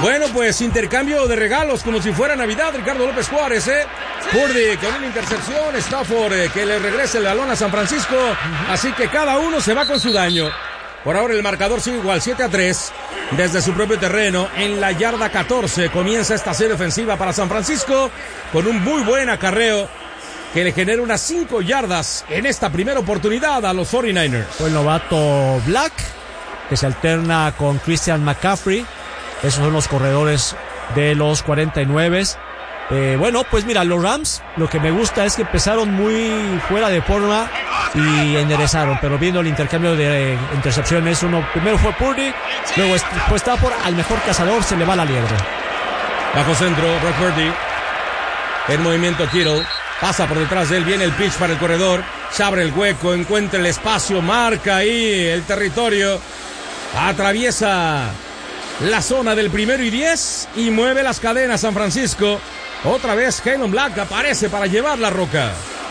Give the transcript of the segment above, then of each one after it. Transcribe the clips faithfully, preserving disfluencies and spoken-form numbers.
Bueno, pues intercambio de regalos como si fuera Navidad, Ricardo López Juárez, ¿eh? Purdy con una intercepción, Stafford eh, que le regrese el balón a San Francisco, así que cada uno se va con su daño. Por ahora el marcador sigue igual, siete a tres, desde su propio terreno, en la yarda catorce, comienza esta serie ofensiva para San Francisco, con un muy buen acarreo, que le genera unas cinco yardas en esta primera oportunidad a los cuarenta y nueve ers. Fue el novato Black, que se alterna con Christian McCaffrey. Esos son los corredores de los cuarenta y nueve. Eh, bueno, pues mira, los Rams, lo que me gusta es que empezaron muy fuera de forma y enderezaron, pero viendo el intercambio de eh, intercepciones, uno primero fue Purdy, luego fue Stafford, al mejor cazador se le va la liebre. Bajo centro, Brock Purdy, en movimiento Kittle, pasa por detrás de él, viene el pitch para el corredor, se abre el hueco, encuentra el espacio, marca ahí el territorio, atraviesa la zona del primero y diez y mueve las cadenas San Francisco. Otra vez Kalen Black aparece para llevar la roca.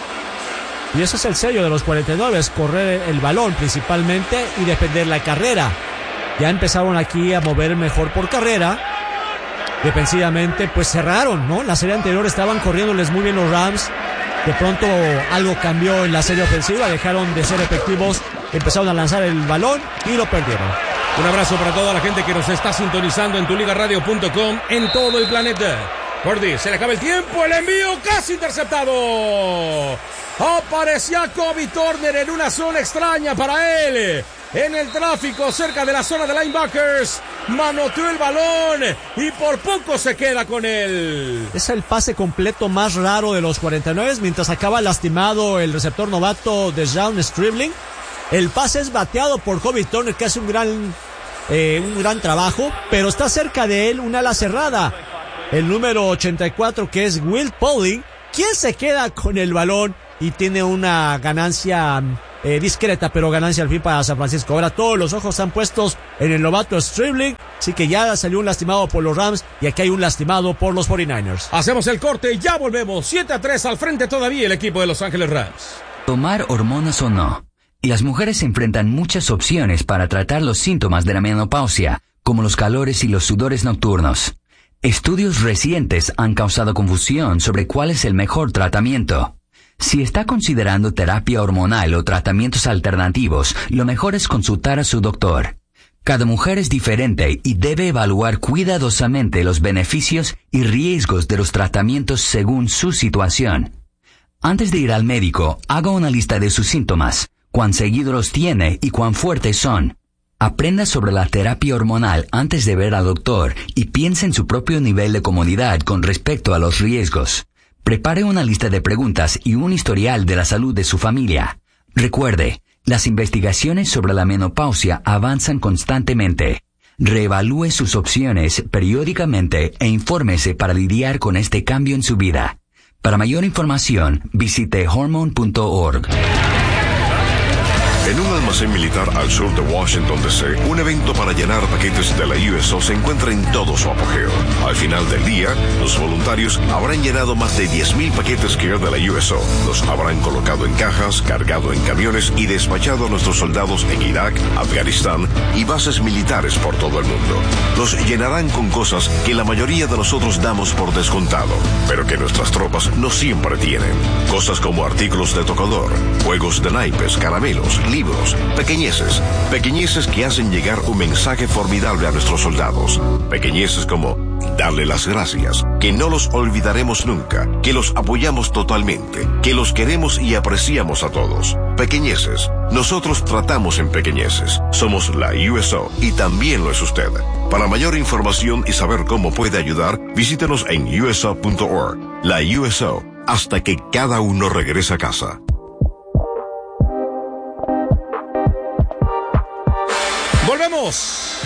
Y ese es el sello de los cuarenta y nueve, es correr el balón principalmente y defender la carrera. Ya empezaron aquí a mover mejor por carrera. Defensivamente pues cerraron, ¿no? La serie anterior estaban corriéndoles muy bien los Rams. De pronto algo cambió en la serie ofensiva, dejaron de ser efectivos, empezaron a lanzar el balón y lo perdieron. Un abrazo para toda la gente que nos está sintonizando en tu liga radio punto com en todo el planeta. Purdy, se le acaba el tiempo, el envío casi interceptado. Aparecía Kobe Turner en una zona extraña para él. En el tráfico cerca de la zona de linebackers. Manoteó el balón y por poco se queda con él. Es el pase completo más raro de los cuarenta y nueve, mientras acaba lastimado el receptor novato de Deshaun Stribling. El pase es bateado por Kobe Turner, que hace un gran, eh, un gran trabajo, pero está cerca de él una ala cerrada. El número ochenta y cuatro, que es Will Paulding, quien se queda con el balón y tiene una ganancia eh, discreta, pero ganancia al fin para San Francisco. Ahora todos los ojos están puestos en el novato Stribling, así que ya salió un lastimado por los Rams y aquí hay un lastimado por los cuarenta y nueve ers. Hacemos el corte y ya volvemos. siete a tres al frente todavía el equipo de Los Ángeles Rams. Tomar hormonas o no. Y las mujeres enfrentan muchas opciones para tratar los síntomas de la menopausia, como los calores y los sudores nocturnos. Estudios recientes han causado confusión sobre cuál es el mejor tratamiento. Si está considerando terapia hormonal o tratamientos alternativos, lo mejor es consultar a su doctor. Cada mujer es diferente y debe evaluar cuidadosamente los beneficios y riesgos de los tratamientos según su situación. Antes de ir al médico, haga una lista de sus síntomas, cuán seguido los tiene y cuán fuertes son. Aprenda sobre la terapia hormonal antes de ver al doctor y piense en su propio nivel de comodidad con respecto a los riesgos. Prepare una lista de preguntas y un historial de la salud de su familia. Recuerde, las investigaciones sobre la menopausia avanzan constantemente. Reevalúe sus opciones periódicamente e infórmese para lidiar con este cambio en su vida. Para mayor información, visite hormone punto org. En un almacén militar al sur de Washington, D C, un evento para llenar paquetes de la U S O se encuentra en todo su apogeo. Al final del día, los voluntarios habrán llenado más de diez mil paquetes que de la U S O. Los habrán colocado en cajas, cargado en camiones y despachado a nuestros soldados en Irak, Afganistán y bases militares por todo el mundo. Los llenarán con cosas que la mayoría de nosotros damos por descontado, pero que nuestras tropas no siempre tienen. Cosas como artículos de tocador, juegos de naipes, caramelos, libros, pequeñeces, pequeñeces que hacen llegar un mensaje formidable a nuestros soldados, pequeñeces como darle las gracias, que no los olvidaremos nunca, que los apoyamos totalmente, que los queremos y apreciamos a todos, pequeñeces, nosotros tratamos en pequeñeces, somos la U S O y también lo es usted. Para mayor información y saber cómo puede ayudar, visítenos en U S O punto org, la U S O, hasta que cada uno regrese a casa. ¡Volvemos!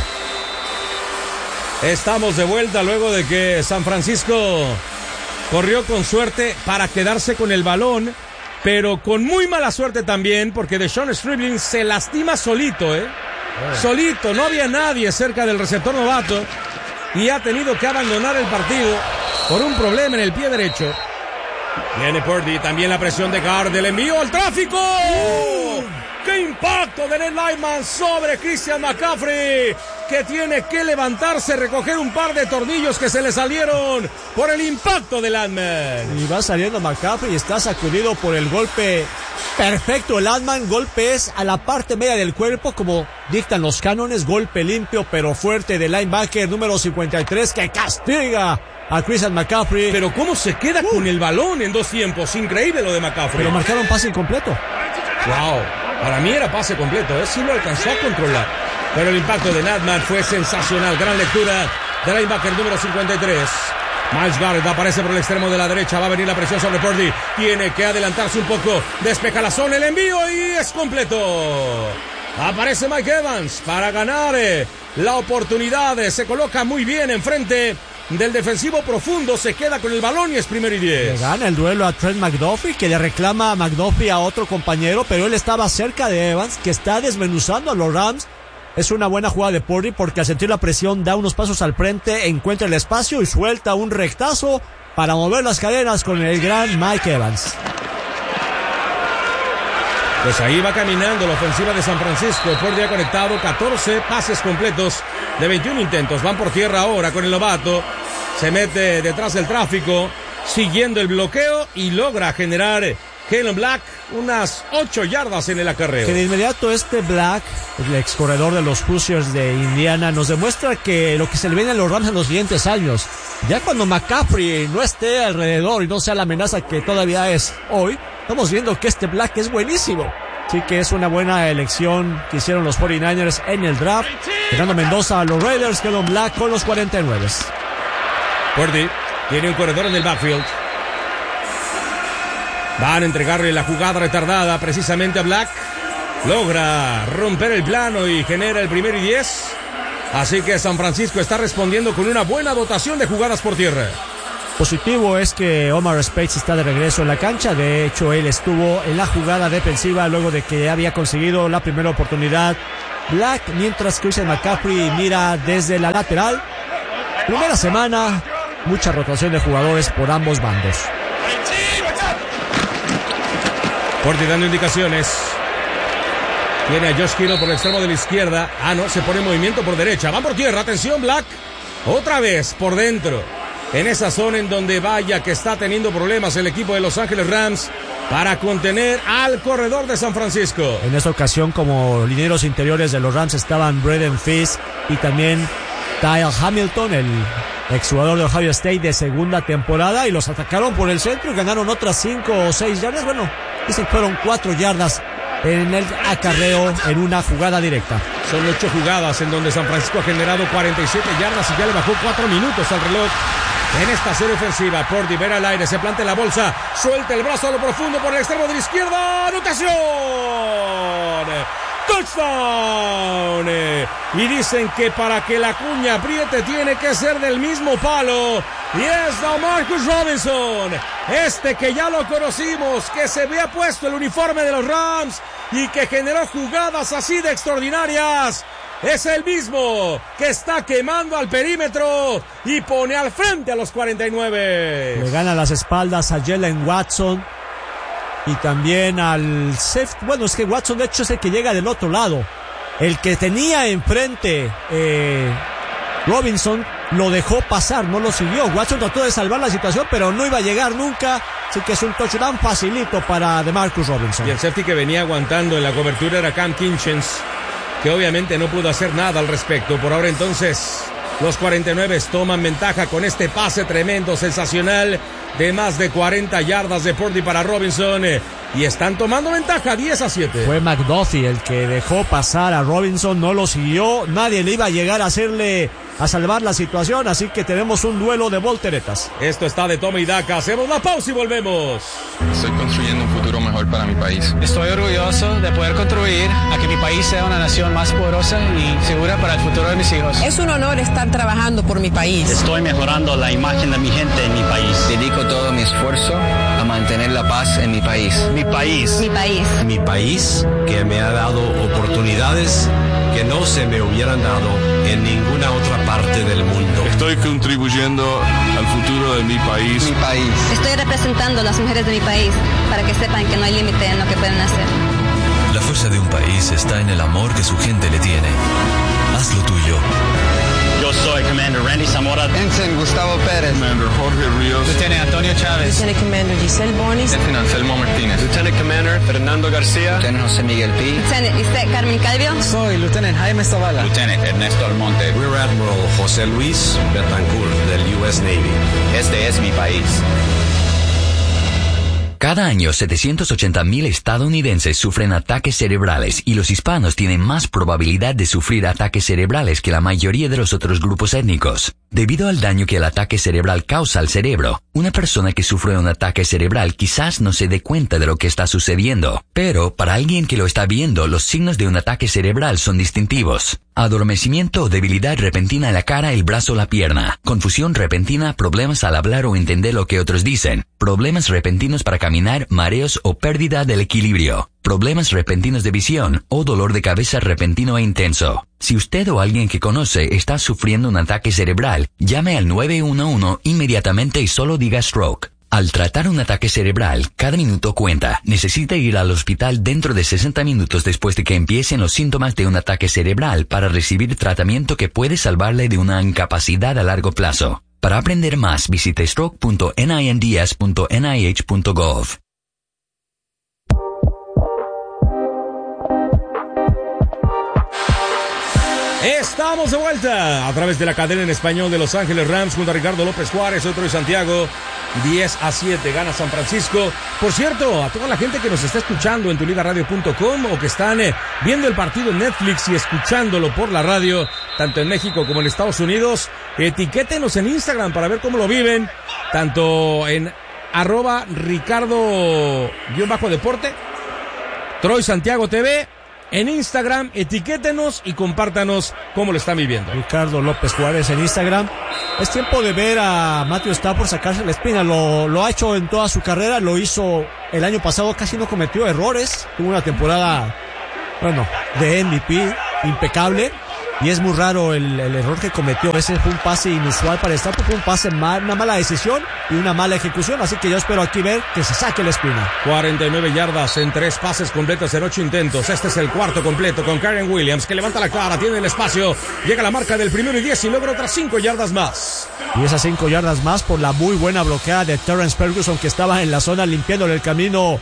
Estamos de vuelta luego de que San Francisco corrió con suerte para quedarse con el balón, pero con muy mala suerte también, porque Deshaun Stribling se lastima solito, ¿eh? Oh. Solito, no había nadie cerca del receptor novato y ha tenido que abandonar el partido por un problema en el pie derecho. Viene Purdy, también la presión de Gard, el envío al tráfico. Uh. ¡Qué impacto de Ned Landman sobre Christian McCaffrey! Que tiene que levantarse, recoger un par de tornillos que se le salieron por el impacto de Landman. Y va saliendo McCaffrey y está sacudido por el golpe perfecto. Landman, golpe es a la parte media del cuerpo, como dictan los cánones. Golpe limpio pero fuerte del linebacker número cincuenta y tres que castiga a Christian McCaffrey. Pero cómo se queda uh. con el balón en dos tiempos. Increíble lo de McCaffrey. Pero marcaron pase incompleto. Wow, para mí era pase completo, ¿eh? Sí lo alcanzó a controlar. Pero el impacto de Landman fue sensacional. Gran lectura del linebacker número cincuenta y tres. Myles Garrett aparece por el extremo de la derecha. Va a venir la presión sobre Purdy. Tiene que adelantarse un poco. Despeja la zona, el envío y es completo. Aparece Mike Evans para ganar la oportunidad. Se coloca muy bien enfrente del defensivo profundo. Se queda con el balón y es primero y diez. Le gana el duelo a Trent McDuffie, que le reclama a McDuffie a otro compañero, pero él estaba cerca de Evans, que está desmenuzando a los Rams. Es una buena jugada de Purdy porque al sentir la presión da unos pasos al frente, encuentra el espacio y suelta un rectazo para mover las cadenas con el gran Mike Evans. Pues ahí va caminando la ofensiva de San Francisco. Purdy ha conectado catorce pases completos de veintiún intentos. Van por tierra ahora con el novato. Se mete detrás del tráfico, siguiendo el bloqueo y logra generar Kalen Black unas ocho yardas en el acarreo. Que de inmediato este Black, el ex corredor de los Hoosiers de Indiana, nos demuestra que lo que se le viene a los Rams en los siguientes años, ya cuando McCaffrey no esté alrededor y no sea la amenaza que todavía es hoy, estamos viendo que este Black es buenísimo. Así que es una buena elección que hicieron los cuarenta y nueve ers en el draft. Fernando Mendoza a los Raiders, Kalen Black con los cuarenta y nueve. Purdy tiene un corredor en el backfield. Van a entregarle la jugada retardada precisamente a Black. Logra romper el plano y genera el primero y diez. Así que San Francisco está respondiendo con una buena dotación de jugadas por tierra. Positivo es que Omar Speights está de regreso en la cancha. De hecho, él estuvo en la jugada defensiva luego de que había conseguido la primera oportunidad Black, mientras Christian McCaffrey mira desde la lateral. Primera semana, mucha rotación de jugadores por ambos bandos. Purdy dando indicaciones. Tiene a Josh Kittle por el extremo de la izquierda. Ah, no, se pone en movimiento por derecha. Van por tierra, atención Black. Otra vez por dentro. En esa zona en donde vaya que está teniendo problemas el equipo de Los Ángeles Rams para contener al corredor de San Francisco. En esta ocasión, como linieros interiores de los Rams estaban Braden Fisk y también Kyle Hamilton, el exjugador de Ohio State de segunda temporada, y los atacaron por el centro y ganaron otras cinco o seis yardas. Bueno, dicen que fueron cuatro yardas en el acarreo en una jugada directa. Son ocho jugadas en donde San Francisco ha generado cuarenta y siete yardas y ya le bajó cuatro minutos al reloj. En esta serie ofensiva, Purdy ver al aire, se plantea la bolsa, suelta el brazo a lo profundo por el extremo de la izquierda, ¡anotación! ¡Touchdown! Y dicen que para que la cuña apriete tiene que ser del mismo palo. Y es DeMarcus Robinson, este que ya lo conocimos, que se había puesto el uniforme de los Rams y que generó jugadas así de extraordinarias. Es el mismo que está quemando al perímetro y pone al frente a los cuarenta y nueve. Le gana las espaldas a Jalen Watson y también al safety. Bueno, es que Watson de hecho es el que llega del otro lado. El que tenía enfrente eh, Robinson lo dejó pasar, no lo siguió. Watson trató de salvar la situación, pero no iba a llegar nunca. Así que es un touchdown facilito para DeMarcus Robinson. Y el safety que venía aguantando en la cobertura era Cam Kinchens, que obviamente no pudo hacer nada al respecto. Por ahora entonces los cuarenta y nueve toman ventaja con este pase tremendo, sensacional, de más de cuarenta yardas de Purdy para Robinson, eh, y están tomando ventaja diez a siete. Fue McDuffie el que dejó pasar a Robinson, no lo siguió, nadie le iba a llegar a hacerle a salvar la situación, así que tenemos un duelo de volteretas. Esto está de toma y daca, hacemos la pausa y volvemos. Estoy construyendo un futuro mejor para mi país. Estoy orgulloso de poder contribuir a que mi país sea una nación más poderosa y segura para el futuro de mis hijos. Es un honor estar trabajando por mi país. Estoy mejorando la imagen de mi gente en mi país. Dedico todo mi esfuerzo a mantener la paz en mi país. Mi país. Mi país. Mi país, que me ha dado oportunidades que no se me hubieran dado en ninguna otra parte del mundo. Estoy contribuyendo al futuro de mi país. Mi país. Estoy representando a las mujeres de mi país para que sepan que no hay límite en lo que pueden hacer. La fuerza de un país está en el amor que su gente le tiene. Haz lo tuyo. Yo soy Commander Randy Zamora. Ensign Gustavo Pérez. Commander Jorge Ríos. Lieutenant Antonio Chávez. Lieutenant Commander Giselle Bonis. Lieutenant Anselmo Martínez. Lieutenant Commander Fernando García. Lieutenant José Miguel Pi. Lieutenant Lisette Carmen Calvio. Soy Lieutenant Jaime Zavala. Lieutenant Ernesto Almonte. Rear Admiral José Luis Betancourt del U S Navy. Este es mi país. Cada año, setecientos ochenta mil estadounidenses sufren ataques cerebrales y los hispanos tienen más probabilidad de sufrir ataques cerebrales que la mayoría de los otros grupos étnicos. Debido al daño que el ataque cerebral causa al cerebro, una persona que sufre un ataque cerebral quizás no se dé cuenta de lo que está sucediendo, pero para alguien que lo está viendo, los signos de un ataque cerebral son distintivos. Adormecimiento o debilidad repentina en la cara, el brazo o la pierna. Confusión repentina, problemas al hablar o entender lo que otros dicen. Problemas repentinos para caminar, mareos o pérdida del equilibrio. Problemas repentinos de visión o dolor de cabeza repentino e intenso. Si usted o alguien que conoce está sufriendo un ataque cerebral, llame al nueve uno uno inmediatamente y solo diga stroke. Al tratar un ataque cerebral, cada minuto cuenta. Necesita ir al hospital dentro de sesenta minutos después de que empiecen los síntomas de un ataque cerebral para recibir tratamiento que puede salvarle de una incapacidad a largo plazo. Para aprender más, visite stroke punto ninds punto n i h punto gov. Estamos de vuelta a través de la cadena en español de Los Ángeles Rams junto a Ricardo López Juárez, otro de Santiago. diez a siete gana San Francisco. Por cierto, a toda la gente que nos está escuchando en tu liga radio punto com o que están eh, viendo el partido en Netflix y escuchándolo por la radio, tanto en México como en Estados Unidos, etiquétenos en Instagram para ver cómo lo viven, tanto en arroba Ricardo-Deporte, Troy Santiago T V. En Instagram, etiquétenos y compártanos cómo lo están viviendo. Ricardo López Juárez en Instagram. Es tiempo de ver a Matthew Stafford sacarse la espina. Lo, lo ha hecho en toda su carrera. Lo hizo el año pasado. Casi no cometió errores. Tuvo una temporada, bueno, de M V P impecable. Y es muy raro el, el error que cometió. Ese fue un pase inusual para Stafford. Fue un pase mal, una mala decisión y una mala ejecución. Así que yo espero aquí ver que se saque la espina. cuarenta y nueve yardas en tres pases completos en ocho intentos. Este es el cuarto completo con Kyren Williams, que levanta la cara, tiene el espacio. Llega a la marca del primero y diez y logra otras cinco yardas más. Y esas cinco yardas más por la muy buena bloqueada de Terrence Ferguson, que estaba en la zona limpiándole el camino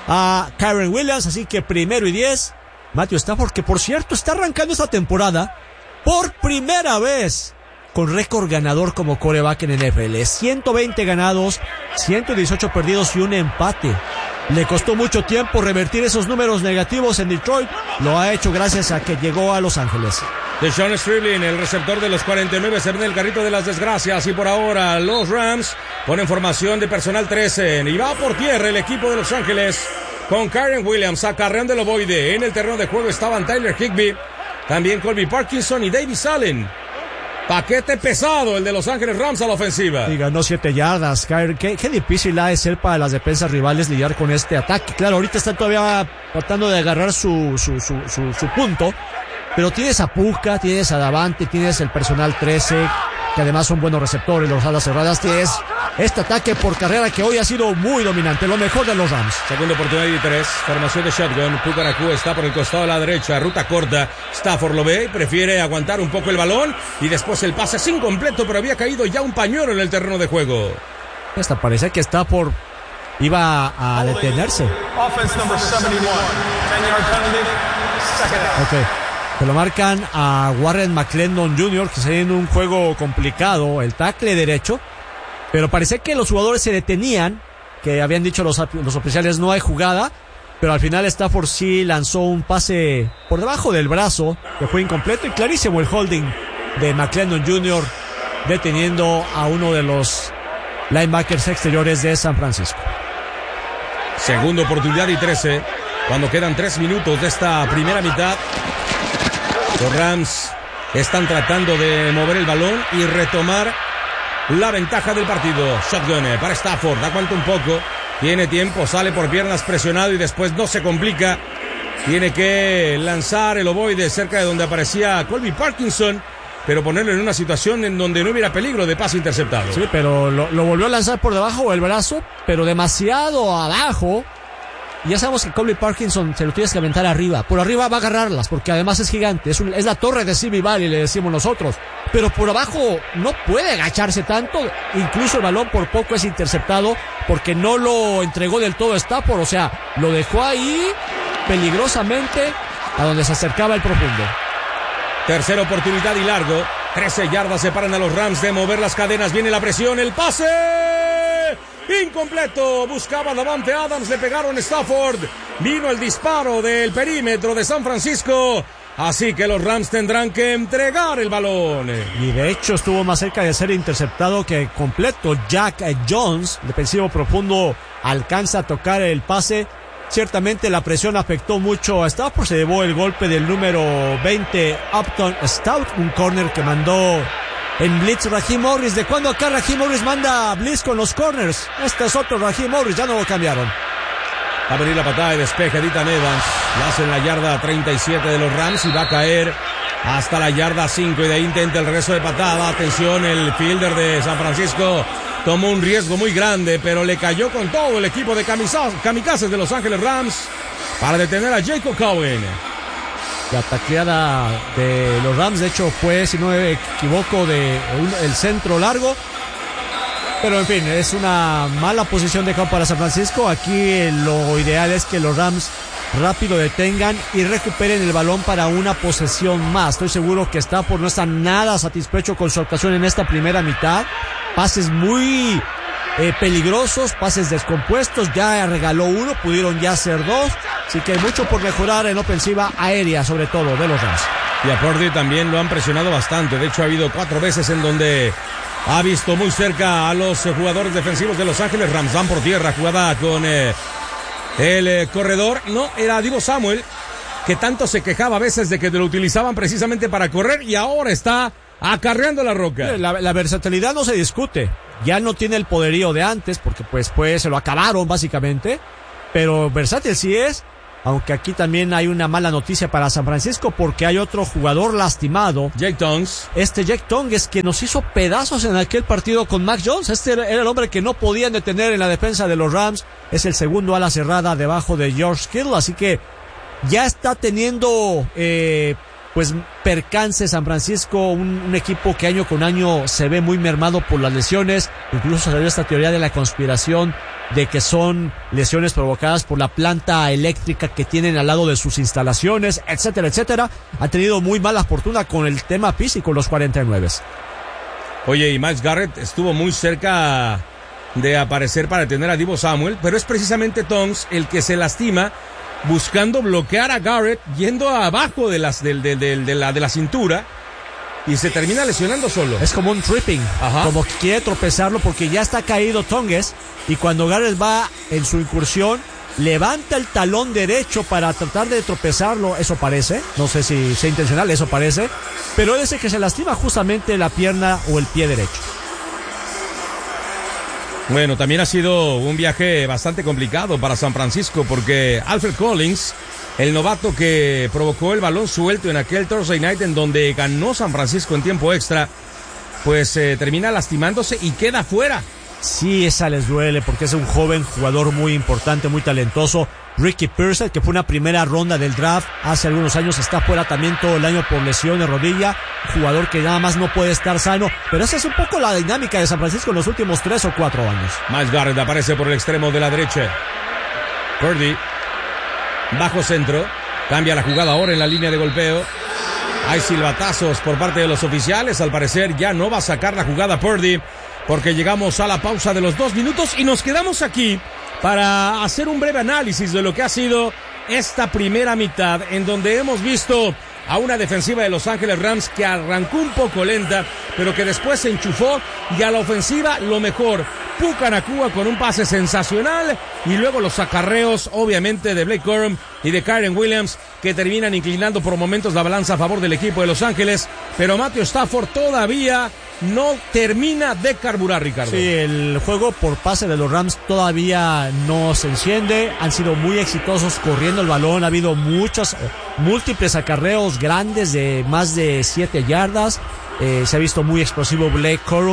a Kyren Williams. Así que primero y diez. Matthew Stafford, que por cierto está arrancando esta temporada por primera vez con récord ganador como quarterback en N F L. ciento veinte ganados, ciento dieciocho perdidos y un empate. Le costó mucho tiempo revertir esos números negativos en Detroit. Lo ha hecho gracias a que llegó a Los Ángeles. DeShaun Stribling, el receptor de los cuarenta y nueve, se ve en el carrito de las desgracias. Y por ahora los Rams ponen formación de personal trece. Y va por tierra el equipo de Los Ángeles con Kyren Williams acarreando el ovoide. En el terreno de juego estaban Tyler Higbee, también Colby Parkinson y Davis Allen. Paquete pesado el de Los Ángeles Rams a la ofensiva. Y ganó siete yardas. Kyren, qué, qué difícil ha de ser para las defensas rivales lidiar con este ataque. Claro, ahorita están todavía tratando de agarrar su, su, su, su, su punto. Pero tienes a Puka, tienes a Davante, tienes el personal trece, que además son buenos receptores, los alas cerradas. Tienes este ataque por carrera que hoy ha sido muy dominante, lo mejor de los Rams. Segunda oportunidad y tres, formación de shotgun. Puka Nacua está por el costado de la derecha, ruta corta. Stafford lo ve, prefiere aguantar un poco el balón y después el pase es incompleto, pero había caído ya un pañuelo en el terreno de juego. Hasta parece que Stafford iba a detenerse. Ok. Se lo marcan a Warren McClendon junior, que se en un juego complicado, el tackle derecho. Pero parece que los jugadores se detenían, que habían dicho los, los oficiales no hay jugada. Pero al final Stafford sí lanzó un pase por debajo del brazo, que fue incompleto y clarísimo el holding de McClendon junior, deteniendo a uno de los linebackers exteriores de San Francisco. Segunda oportunidad y trece, cuando quedan tres minutos de esta primera mitad. Los Rams están tratando de mover el balón y retomar la ventaja del partido. Shotgun para Stafford, aguanta un poco, tiene tiempo, sale por piernas presionado y después no se complica. Tiene que lanzar el ovoide cerca de donde aparecía Colby Parkinson, pero ponerlo en una situación en donde no hubiera peligro de pase interceptado. Sí, pero lo, lo volvió a lanzar por debajo del brazo, pero demasiado abajo. Y ya sabemos que Colby Parkinson se lo tienes que aventar arriba. Por arriba va a agarrarlas, porque además es gigante. Es, un, es la torre de Simi Valley, le decimos nosotros. Pero por abajo no puede agacharse tanto. Incluso el balón por poco es interceptado, porque no lo entregó del todo Stafford. O sea, lo dejó ahí peligrosamente a donde se acercaba el profundo. Tercera oportunidad y largo. trece yardas separan a los Rams de mover las cadenas. Viene la presión, el pase incompleto. Buscaba Davante Adams, le pegaron Stafford. Vino el disparo del perímetro de San Francisco. Así que los Rams tendrán que entregar el balón. Y de hecho estuvo más cerca de ser interceptado que completo. Jack Jones, defensivo profundo, alcanza a tocar el pase. Ciertamente la presión afectó mucho a Stafford. Se llevó el golpe del número veinte, Upton Stout, un corner que mandó en blitz Raheem Morris. ¿De cuándo acá Raheem Morris manda blitz con los corners? Este es otro Raheem Morris, ya no lo cambiaron. Va a venir la patada de despeje de Ethan Evans. La hace en la yarda treinta y siete de los Rams y va a caer hasta la yarda cinco. Y de ahí intenta el regreso de patada. Atención, el fielder de San Francisco tomó un riesgo muy grande, pero le cayó con todo el equipo de kamikazes de Los Ángeles Rams para detener a Jacob Cowen. La tacleada de los Rams, de hecho, fue, si no me equivoco, de un, el centro largo. Pero en fin, es una mala posición de campo para San Francisco. Aquí lo ideal es que los Rams rápido detengan y recuperen el balón para una posesión más. Estoy seguro que Stafford no está nada satisfecho con su actuación en esta primera mitad. Pases muy eh, peligrosos, pases descompuestos. Ya regaló uno, pudieron ya hacer dos. Así que hay mucho por mejorar en ofensiva aérea, sobre todo de los Rams. Y a Purdy también lo han presionado bastante. De hecho, ha habido cuatro veces en donde ha visto muy cerca a los jugadores defensivos de Los Ángeles Rams. Van por tierra, jugada con eh, el eh, corredor. No, era Divo Samuel, que tanto se quejaba a veces de que lo utilizaban precisamente para correr, y ahora está acarreando la roca. La, la versatilidad no se discute. Ya no tiene el poderío de antes, porque pues, pues se lo acabaron básicamente. Pero versátil sí es. Aunque aquí también hay una mala noticia para San Francisco, porque hay otro jugador lastimado. Jake Tongs. Este Jake Tongs que nos hizo pedazos en aquel partido con Mac Jones. Este era el hombre que no podían detener en la defensa de los Rams. Es el segundo ala cerrada debajo de George Kittle. Así que ya está teniendo eh, pues percance San Francisco. Un, un equipo que año con año se ve muy mermado por las lesiones. Incluso salió esta teoría de la conspiración de que son lesiones provocadas por la planta eléctrica que tienen al lado de sus instalaciones, etcétera, etcétera. Ha tenido muy mala fortuna con el tema físico los cuarenta y nueve. Oye, y Myles Garrett estuvo muy cerca de aparecer para detener a Divo Samuel, pero es precisamente Tongs el que se lastima buscando bloquear a Garrett, yendo abajo de, las, de, de, de, de, la, de la cintura, y se termina lesionando solo. Es como un tripping. Ajá. Como que quiere tropezarlo porque ya está caído Tongues, y cuando Garrett va en su incursión, levanta el talón derecho para tratar de tropezarlo. Eso parece, no sé si sea intencional, eso parece, pero él es el que se lastima justamente la pierna o el pie derecho. Bueno, también ha sido un viaje bastante complicado para San Francisco, porque Alfred Collins, el novato que provocó el balón suelto en aquel Thursday Night en donde ganó San Francisco en tiempo extra, pues eh, termina lastimándose y queda fuera. Sí, esa les duele porque es un joven jugador muy importante, muy talentoso. Ricky Pearsall, que fue una primera ronda del draft hace algunos años, está fuera también todo el año por lesión de rodilla. Jugador que nada más no puede estar sano. Pero esa es un poco la dinámica de San Francisco en los últimos tres o cuatro años. Myles Garrett aparece por el extremo de la derecha. Purdy, bajo centro, cambia la jugada ahora en la línea de golpeo. Hay silbatazos por parte de los oficiales. Al parecer ya no va a sacar la jugada Purdy, porque llegamos a la pausa de los dos minutos y nos quedamos aquí para hacer un breve análisis de lo que ha sido esta primera mitad, en donde hemos visto a una defensiva de Los Ángeles Rams que arrancó un poco lenta, pero que después se enchufó, y a la ofensiva lo mejor. Puka Nacua con un pase sensacional, y luego los acarreos obviamente de Blake Corum y de Kyren Williams, que terminan inclinando por momentos la balanza a favor del equipo de Los Ángeles, pero Matthew Stafford todavía no termina de carburar, Ricardo. Sí, el juego por pase de los Rams todavía no se enciende. Han sido muy exitosos corriendo el balón. Ha habido muchos, múltiples acarreos grandes de más de siete yardas. Eh, se ha visto muy explosivo Blake Corum.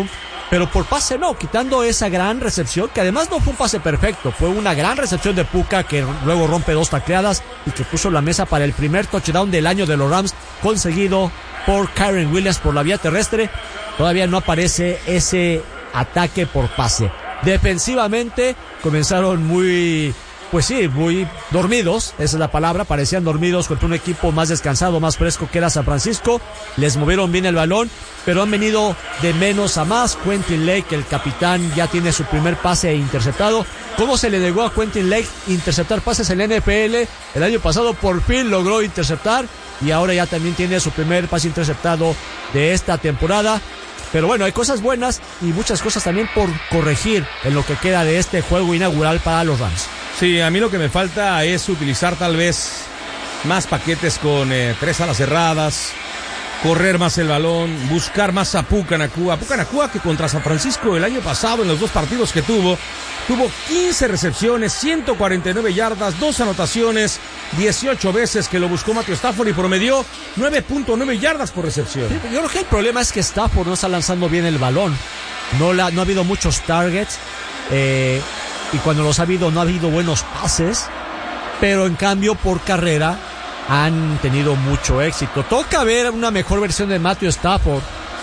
pero por pase no, quitando esa gran recepción, que además no fue un pase perfecto, fue una gran recepción de Puka, que luego rompe dos tacleadas y que puso la mesa para el primer touchdown del año de los Rams, conseguido por Kyren Williams por la vía terrestre. Todavía no aparece ese ataque por pase. Defensivamente comenzaron muy, pues sí, muy dormidos, esa es la palabra, parecían dormidos contra un equipo más descansado, más fresco que era San Francisco. Les movieron bien el balón, pero han venido de menos a más. Quentin Lake, el capitán, ya tiene su primer pase interceptado. ¿Cómo se le negó a Quentin Lake interceptar pases en la N F L? El año pasado por fin logró interceptar y ahora ya también tiene su primer pase interceptado de esta temporada. Pero bueno, hay cosas buenas y muchas cosas también por corregir en lo que queda de este juego inaugural para los Rams. Sí, a mí lo que me falta es utilizar tal vez más paquetes con eh, tres alas cerradas, correr más el balón, buscar más a Puka Nacua. Puka Nacua, que contra San Francisco el año pasado en los dos partidos que tuvo, tuvo quince recepciones, ciento cuarenta y nueve yardas, dos anotaciones, dieciocho veces que lo buscó Matthew Stafford y promedió nueve punto nueve yardas por recepción. Sí, yo creo que el problema es que Stafford no está lanzando bien el balón. No, la, no ha habido muchos targets. Eh, y cuando los ha habido, no ha habido buenos pases. Pero en cambio, por carrera, han tenido mucho éxito. Toca ver una mejor versión de Matthew Stafford,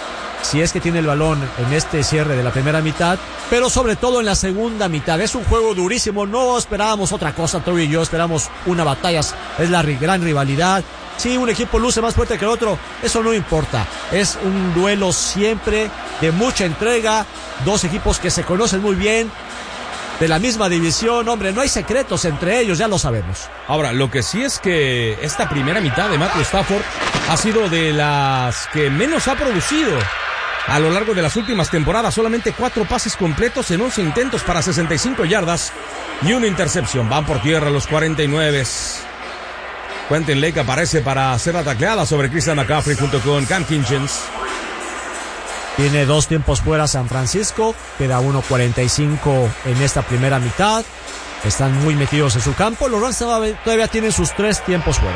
si es que tiene el balón en este cierre de la primera mitad, pero sobre todo en la segunda mitad. Es un juego durísimo, no esperábamos otra cosa, Toby y yo esperamos una batalla, es la gran rivalidad. Si un equipo luce más fuerte que el otro, eso no importa, es un duelo siempre de mucha entrega, dos equipos que se conocen muy bien, de la misma división. Hombre, no hay secretos entre ellos, ya lo sabemos. Ahora, lo que sí es que esta primera mitad de Matthew Stafford ha sido de las que menos ha producido a lo largo de las últimas temporadas. Solamente cuatro pases completos en once intentos para sesenta y cinco yardas y una intercepción. Van por tierra los cuarenta y nueve. Quentin Lake aparece para hacer la tacleada sobre Christian McCaffrey junto con Cam Kinchens. Tiene dos tiempos fuera San Francisco, queda uno cuarenta y cinco en esta primera mitad. Están muy metidos en su campo. Los Rams todavía tienen sus tres tiempos fuera.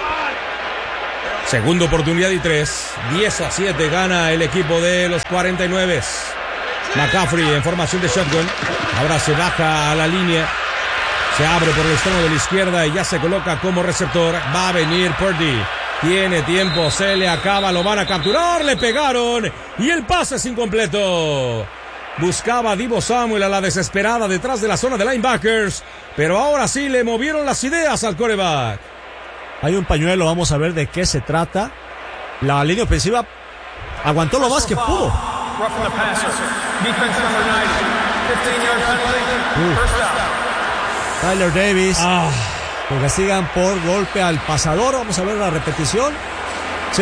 Segunda oportunidad y tres. diez a siete gana el equipo de los cuarenta y nueve. McCaffrey en formación de shotgun. Ahora se baja a la línea. Se abre por el extremo de la izquierda y ya se coloca como receptor. Va a venir Purdy. Tiene tiempo, se le acaba, lo van a capturar, le pegaron y el pase es incompleto. Buscaba a Deebo Samuel a la desesperada detrás de la zona de linebackers, pero ahora sí le movieron las ideas al quarterback. Hay un pañuelo, vamos a ver de qué se trata. La línea ofensiva aguantó lo más que pudo. Uh. Tyler Davis. Ah. Lo castigan por golpe al pasador. Vamos a ver la repetición. Sí.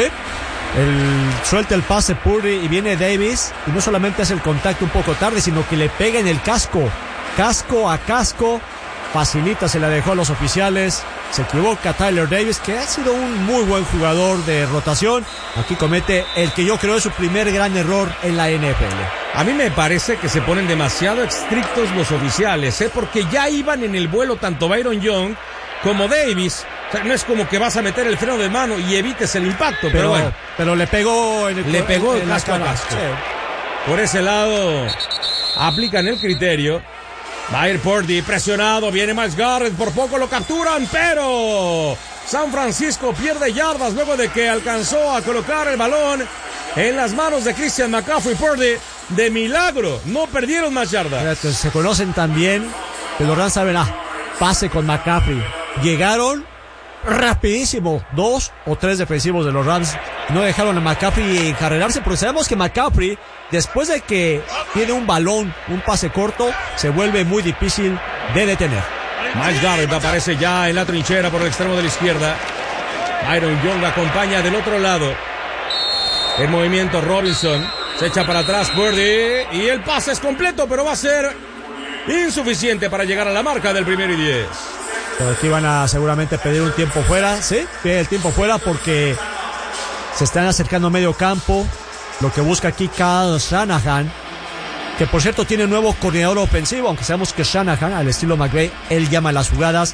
El, suelta el pase Purdy y viene Davis. Y no solamente hace el contacto un poco tarde, sino que le pega en el casco. Casco a casco. Facilita, se la dejó a los oficiales. Se equivoca Tyler Davis, que ha sido un muy buen jugador de rotación. Aquí comete el que yo creo es su primer gran error en la N F L. A mí me parece que se ponen demasiado estrictos los oficiales, ¿eh? Porque ya iban en el vuelo tanto Byron Young como Davis. O sea, no es como que vas a meter el freno de mano y evites el impacto, pero, pero bueno. Pero le pegó en el Le pegó en el casco a casco. Sí. Por ese lado, aplican el criterio. Va a ir Purdy, presionado, viene Myles Garrett, por poco lo capturan, pero San Francisco pierde yardas luego de que alcanzó a colocar el balón en las manos de Christian McCaffrey. Purdy, de milagro, no perdieron más yardas. Se conocen también, pero los Rams saben, ah, pase con McCaffrey. Llegaron rapidísimo, dos o tres defensivos de los Rams no dejaron a McCaffrey encarrerarse, porque sabemos que McCaffrey, después de que tiene un balón, un pase corto, se vuelve muy difícil de detener. Myles Garrett aparece ya en la trinchera por el extremo de la izquierda. Byron Young acompaña del otro lado. En movimiento Robinson, se echa para atrás Purdy y el pase es completo, pero va a ser insuficiente para llegar a la marca del primero y diez. Pero aquí van a seguramente pedir un tiempo fuera, ¿sí? Pide el tiempo fuera porque se están acercando a medio campo. Lo que busca aquí Kyle Shanahan, que por cierto tiene nuevo coordinador ofensivo, aunque sabemos que Shanahan, al estilo McVay, él llama las jugadas.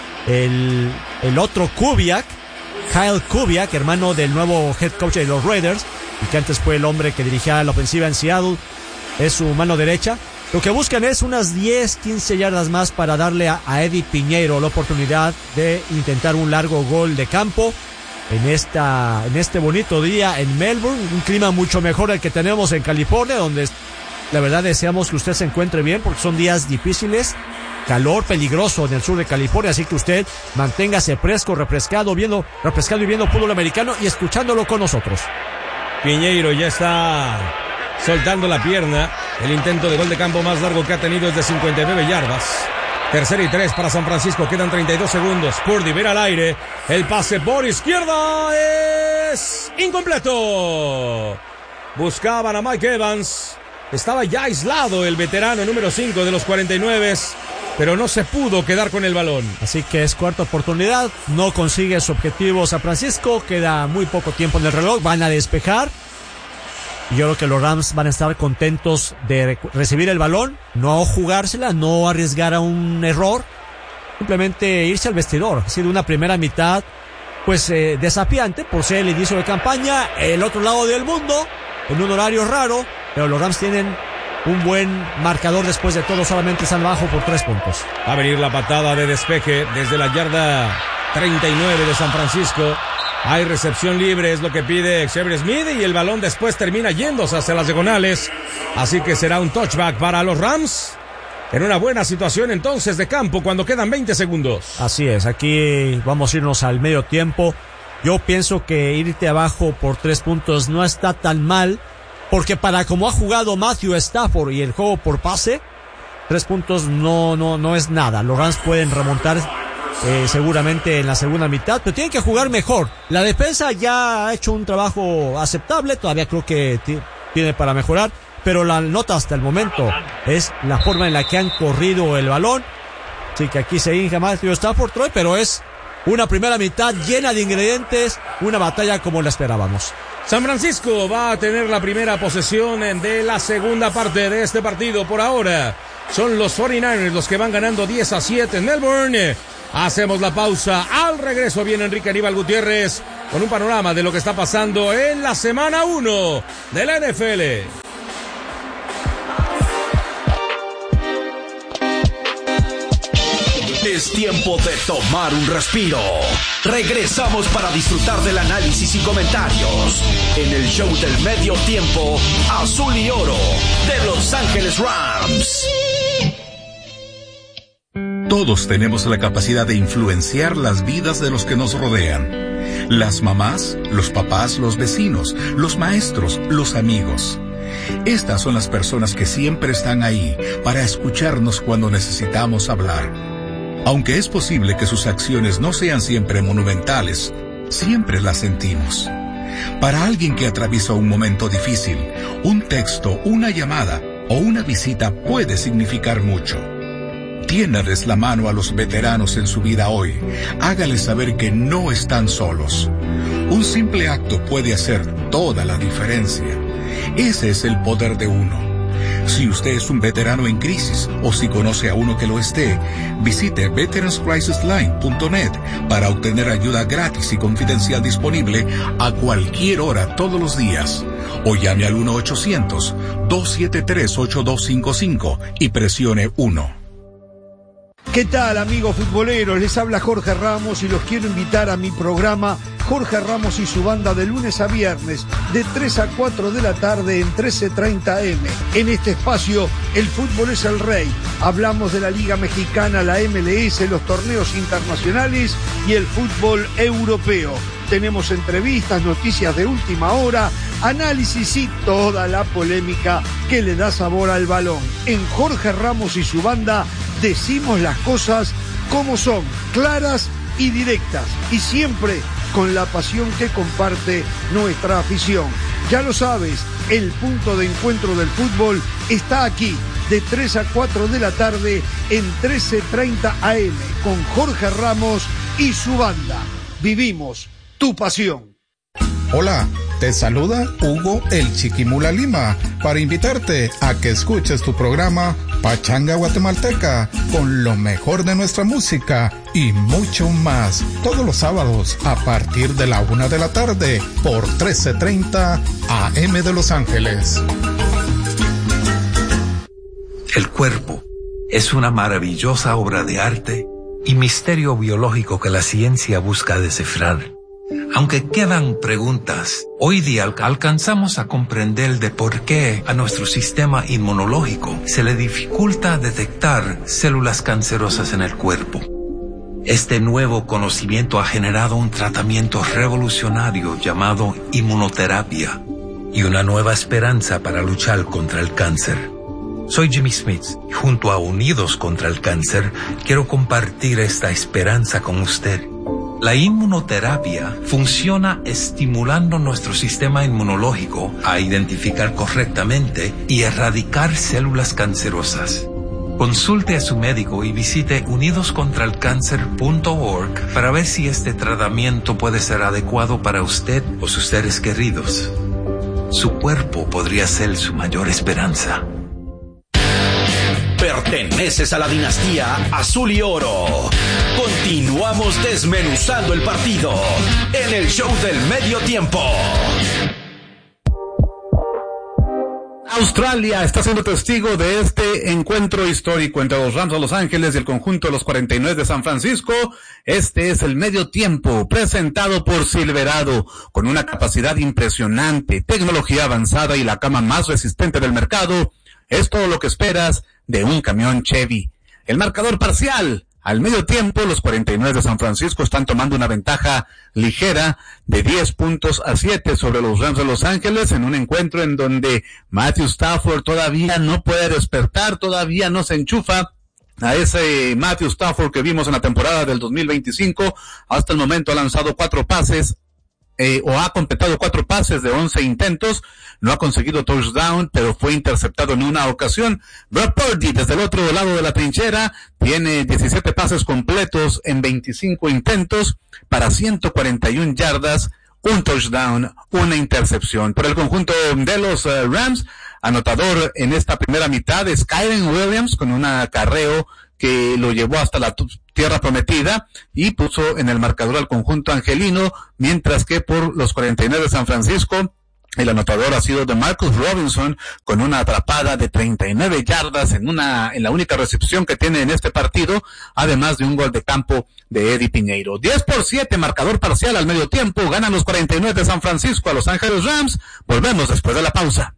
El, el otro Kubiak, Kyle Kubiak, hermano del nuevo head coach de los Raiders, y que antes fue el hombre que dirigía la ofensiva en Seattle, es su mano derecha. Lo que buscan es unas diez, quince yardas más para darle a, a Eddie Piñeiro la oportunidad de intentar un largo gol de campo en esta en este bonito día en Melbourne, un clima mucho mejor al que tenemos en California, donde la verdad deseamos que usted se encuentre bien porque son días difíciles, calor peligroso en el sur de California, así que usted manténgase fresco, refrescado, viendo, refrescado y viendo fútbol americano y escuchándolo con nosotros. Piñeiro ya está soltando la pierna. El intento de gol de campo más largo que ha tenido es de cincuenta y nueve yardas. Tercera y tres para San Francisco. Quedan treinta y dos segundos. Purdy viene al aire. El pase por izquierda es incompleto. Buscaban a Mike Evans. Estaba ya aislado el veterano número cinco de los cuarenta y nueve, pero no se pudo quedar con el balón. Así que es cuarta oportunidad. No consigue su objetivo San Francisco. Queda muy poco tiempo en el reloj. Van a despejar. Yo creo que los Rams van a estar contentos de recibir el balón, no jugársela, no arriesgar a un error, simplemente irse al vestidor. Ha sido una primera mitad pues eh, desafiante por ser el inicio de campaña, el otro lado del mundo, en un horario raro, pero los Rams tienen un buen marcador después de todo, solamente están abajo por tres puntos. Va a venir la patada de despeje desde la yarda treinta y nueve de San Francisco. Hay recepción libre, es lo que pide Xavier Smith, y el balón después termina yéndose hacia las diagonales. Así que será un touchback para los Rams. En una buena situación entonces de campo cuando quedan veinte segundos. Así es, aquí vamos a irnos al medio tiempo. Yo pienso que irte abajo por tres puntos no está tan mal, porque para como ha jugado Matthew Stafford y el juego por pase, tres puntos no, no, no es nada. Los Rams pueden remontar Eh, seguramente en la segunda mitad, pero tienen que jugar mejor. La defensa ya ha hecho un trabajo aceptable, todavía creo que t- tiene para mejorar, pero la nota hasta el momento es la forma en la que han corrido el balón. Así que aquí se hinja Matthew Stafford, Troy, pero es una primera mitad llena de ingredientes, una batalla como la esperábamos. San Francisco va a tener la primera posesión de la segunda parte de este partido. Por ahora son los cuarenta y nueve ers los que van ganando diez a siete en Melbourne. Hacemos la pausa. Al regreso viene Enrique Aníbal Gutiérrez con un panorama de lo que está pasando en la semana uno de la N F L. Es tiempo de tomar un respiro. Regresamos para disfrutar del análisis y comentarios en el show del medio tiempo azul y oro de Los Ángeles Rams. Todos tenemos la capacidad de influenciar las vidas de los que nos rodean. Las mamás, los papás, los vecinos, los maestros, los amigos. Estas son las personas que siempre están ahí para escucharnos cuando necesitamos hablar. Aunque es posible que sus acciones no sean siempre monumentales, siempre las sentimos. Para alguien que atraviesa un momento difícil, un texto, una llamada o una visita puede significar mucho. Tiéndanles la mano a los veteranos en su vida hoy. Hágales saber que no están solos. Un simple acto puede hacer toda la diferencia. Ese es el poder de uno. Si usted es un veterano en crisis o si conoce a uno que lo esté, visite veterans crisis line punto net para obtener ayuda gratis y confidencial disponible a cualquier hora todos los días. O llame al uno ochocientos, dos siete tres, ocho dos cinco cinco y presione uno. ¿Qué tal, amigos futboleros? Les habla Jorge Ramos y los quiero invitar a mi programa Jorge Ramos y su banda de lunes a viernes de tres a cuatro de la tarde en trece treinta eme. En este espacio, el fútbol es el rey. Hablamos de la Liga Mexicana, la eme ele ese, los torneos internacionales y el fútbol europeo. Tenemos entrevistas, noticias de última hora, análisis y toda la polémica que le da sabor al balón. En Jorge Ramos y su banda decimos las cosas como son, claras y directas, y siempre con la pasión que comparte nuestra afición. Ya lo sabes, el punto de encuentro del fútbol está aquí, de tres a cuatro de la tarde en trece treinta eme, con Jorge Ramos y su banda. Vivimos tu pasión. Hola, te saluda Hugo el Chiquimula Lima para invitarte a que escuches tu programa Pachanga Guatemalteca con lo mejor de nuestra música y mucho más todos los sábados a partir de la una de la tarde por trece treinta eme de Los Ángeles. El cuerpo es una maravillosa obra de arte y misterio biológico que la ciencia busca descifrar. Aunque quedan preguntas, hoy día alcanzamos a comprender de por qué a nuestro sistema inmunológico se le dificulta detectar células cancerosas en el cuerpo. Este nuevo conocimiento ha generado un tratamiento revolucionario llamado inmunoterapia y una nueva esperanza para luchar contra el cáncer. Soy Jimmy Smith y junto a Unidos contra el Cáncer quiero compartir esta esperanza con usted. La inmunoterapia funciona estimulando nuestro sistema inmunológico a identificar correctamente y erradicar células cancerosas. Consulte a su médico y visite unidos contra el cáncer punto org para ver si este tratamiento puede ser adecuado para usted o sus seres queridos. Su cuerpo podría ser su mayor esperanza. Perteneces a la dinastía Azul y Oro. Continuamos desmenuzando el partido en el show del medio tiempo. Australia está siendo testigo de este encuentro histórico entre los Rams de Los Ángeles y el conjunto de los cuarenta y nueve de San Francisco. Este es el medio tiempo presentado por Silverado, con una capacidad impresionante, tecnología avanzada y la cama más resistente del mercado. Es todo lo que esperas de un camión Chevy. El marcador parcial: al medio tiempo, los cuarenta y nueve de San Francisco están tomando una ventaja ligera de diez puntos a siete sobre los Rams de Los Ángeles, en un encuentro en donde Matthew Stafford todavía no puede despertar, todavía no se enchufa a ese Matthew Stafford que vimos en la temporada del dos mil veinticinco. Hasta el momento ha lanzado cuatro pases, eh, o ha completado cuatro pases de once intentos. No ha conseguido touchdown, pero fue interceptado en una ocasión. Brock Purdy, desde el otro lado de la trinchera, tiene diecisiete pases completos en veinticinco intentos para ciento cuarenta y una yardas, un touchdown, una intercepción. Por el conjunto de los uh, Rams, anotador en esta primera mitad es Kyren Williams, con un acarreo que lo llevó hasta la tierra prometida y puso en el marcador al conjunto angelino, mientras que por los cuarenta y nueve de San Francisco, el anotador ha sido de Marcus Robinson, con una atrapada de treinta y nueve yardas en una, en la única recepción que tiene en este partido, además de un gol de campo de Eddie Piñeiro. diez por siete, marcador parcial al medio tiempo, ganan los cuarenta y nueve de San Francisco a Los Ángeles Rams. Volvemos después de la pausa.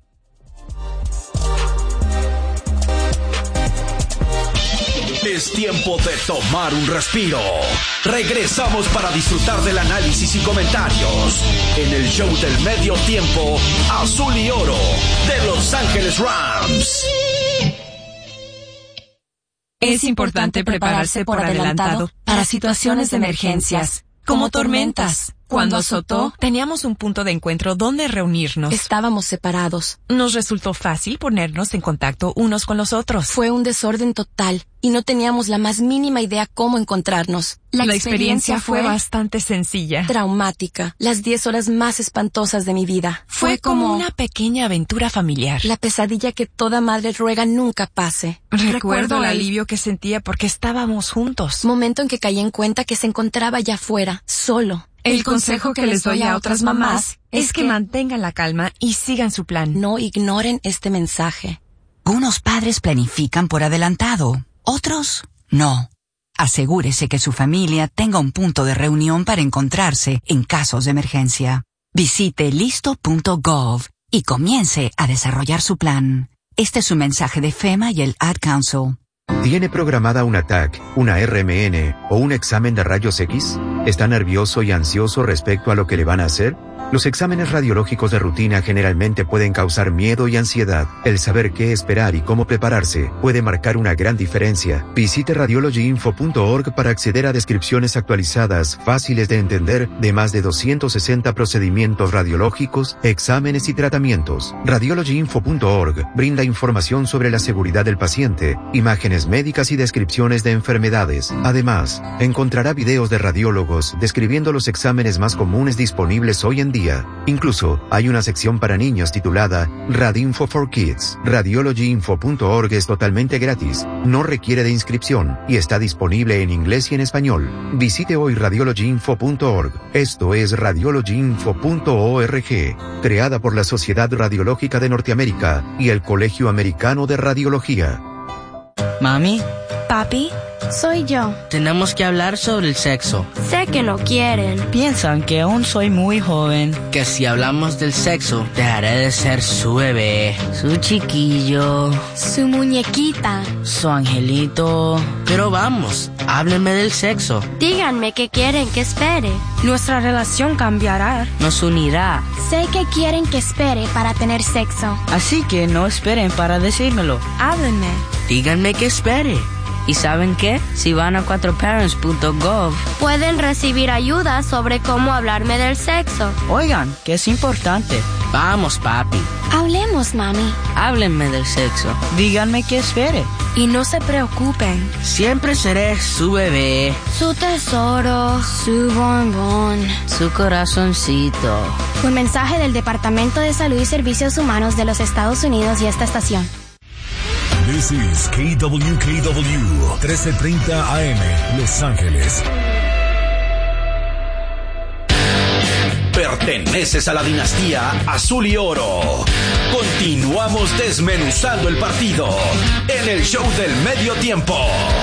Es tiempo de tomar un respiro. Regresamos para disfrutar del análisis y comentarios en el show del medio tiempo Azul y Oro de Los Ángeles Rams. Es importante prepararse por adelantado para situaciones de emergencias, como tormentas. Cuando azotó, teníamos un punto de encuentro donde reunirnos. Estábamos separados. Nos resultó fácil ponernos en contacto unos con los otros. Fue un desorden total y no teníamos la más mínima idea cómo encontrarnos. La, la experiencia, experiencia fue, fue bastante sencilla. Traumática. Las diez horas más espantosas de mi vida. Fue, fue como, como una pequeña aventura familiar. La pesadilla que toda madre ruega nunca pase. Recuerdo, Recuerdo el alivio que sentía porque estábamos juntos. Momento en que caí en cuenta que se encontraba allá afuera, solo. El consejo que les doy a otras mamás es que mantengan la calma y sigan su plan. No ignoren este mensaje. Unos padres planifican por adelantado, otros no. Asegúrese que su familia tenga un punto de reunión para encontrarse en casos de emergencia. Visite listo punto gov y comience a desarrollar su plan. Este es un mensaje de FEMA y el Ad Council. ¿Tiene programada una T A C, una R M N o un examen de rayos X? ¿Está nervioso y ansioso respecto a lo que le van a hacer? Los exámenes radiológicos de rutina generalmente pueden causar miedo y ansiedad. El saber qué esperar y cómo prepararse puede marcar una gran diferencia. Visite radiology info punto org para acceder a descripciones actualizadas, fáciles de entender, de más de doscientos sesenta procedimientos radiológicos, exámenes y tratamientos. radiology info punto org brinda información sobre la seguridad del paciente, imágenes médicas y descripciones de enfermedades. Además, encontrará videos de radiólogos describiendo los exámenes más comunes disponibles hoy en día. Incluso, hay una sección para niños titulada Radinfo for Kids. radiology info punto org es totalmente gratis, no requiere de inscripción y está disponible en inglés y en español. Visite hoy radiology info punto org. Esto es radiology info punto org, creada por la Sociedad Radiológica de Norteamérica y el Colegio Americano de Radiología. Mami. Papi, soy yo. Tenemos que hablar sobre el sexo. Sé que no quieren. Piensan que aún soy muy joven. Que si hablamos del sexo, dejaré de ser su bebé, su chiquillo, su muñequita, su angelito. Pero vamos, háblenme del sexo. Díganme que quieren que espere. Nuestra relación cambiará. Nos unirá. Sé que quieren que espere para tener sexo. Así que no esperen para decírmelo. Háblenme. Díganme que espere. ¿Y saben qué? Si van a cuatro parents punto gov, pueden recibir ayuda sobre cómo hablarme del sexo. Oigan, que es importante. Vamos, papi. Hablemos, mami. Háblenme del sexo. Díganme que espere. Y no se preocupen. Siempre seré su bebé, su tesoro, su bombón, su corazoncito. Un mensaje del Departamento de Salud y Servicios Humanos de los Estados Unidos y esta estación. This is K W K W, trece treinta A M, Los Ángeles. Perteneces a la dinastía Azul y Oro. Continuamos desmenuzando el partido en el show del medio tiempo.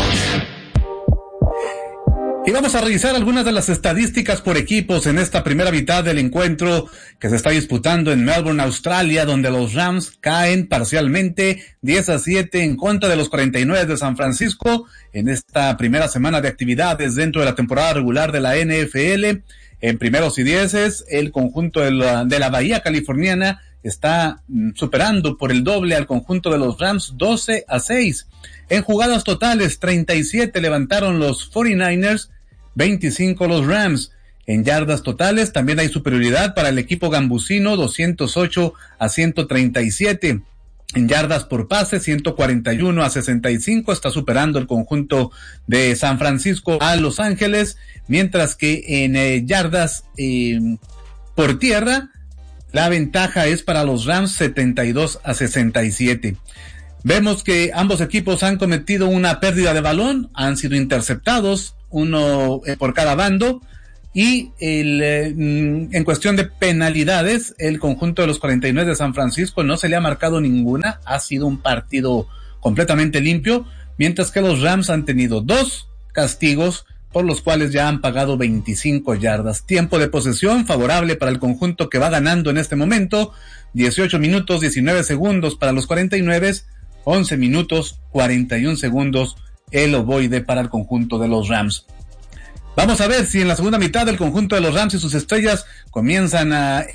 Y vamos a revisar algunas de las estadísticas por equipos en esta primera mitad del encuentro que se está disputando en Melbourne, Australia, donde los Rams caen parcialmente diez a siete en contra de los cuarenta y nueve de San Francisco en esta primera semana de actividades dentro de la temporada regular de la N F L. En primeros y dieces, el conjunto de la, de la Bahía Californiana está superando por el doble al conjunto de los Rams doce a seis. En jugadas totales, treinta y siete levantaron los cuarenta y nueve ers, veinticinco los Rams. En yardas totales también hay superioridad para el equipo gambusino, doscientos ocho a ciento treinta y siete. En yardas por pase, ciento cuarenta y uno a sesenta y cinco, está superando el conjunto de San Francisco a Los Ángeles, mientras que en eh, yardas eh, por tierra, la ventaja es para los Rams, setenta y dos a sesenta y siete. Vemos que ambos equipos han cometido una pérdida de balón, han sido interceptados, uno eh, por cada bando, y el, eh, en cuestión de penalidades, el conjunto de los cuarenta y nueve de San Francisco no se le ha marcado ninguna, ha sido un partido completamente limpio, mientras que los Rams han tenido dos castigos por los cuales ya han pagado veinticinco yardas. Tiempo de posesión favorable para el conjunto que va ganando en este momento, dieciocho minutos, diecinueve segundos para los cuarenta y nueve, once minutos, cuarenta y un segundos el ovoide para el conjunto de los Rams. Vamos a ver si en la segunda mitad el conjunto de los Rams y sus estrellas comienzan a